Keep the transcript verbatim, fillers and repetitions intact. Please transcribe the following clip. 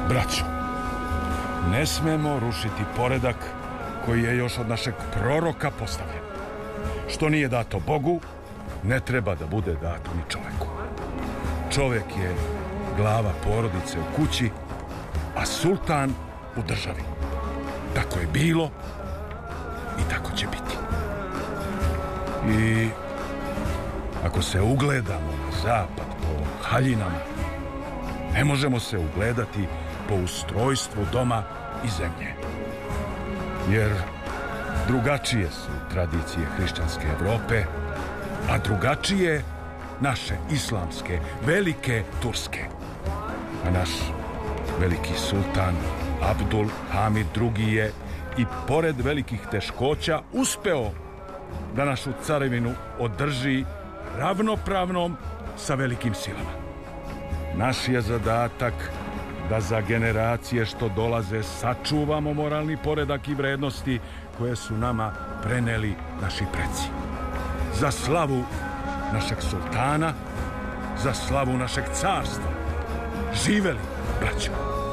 Braćo, ne smemo rušiti poredak koji je još od našeg proroka postavljen. Što nije dato Bogu, ne treba da bude dato ni čoveku. Čovjek je glava porodice u kući, a sultan u državi. Tako je bilo i tako će biti. I ako se ugledamo na zapad po haljinama, ne možemo se ugledati po ustrojstvu doma i zemlje. Jer drugačije su tradicije hrišćanske Evrope, a drugačije naše islamske, velike Turske. A naš veliki sultan Abdul Hamid drugi je i pored velikih teškoća uspeo da našu carevinu održi ravnopravnom sa velikim silama. Naš je zadatak da za generacije što dolaze sačuvamo moralni poredak i vrednosti koje su nama preneli naši preci. Za slavu našeg sultana, za slavu našeg carstva. Živeli, braćo!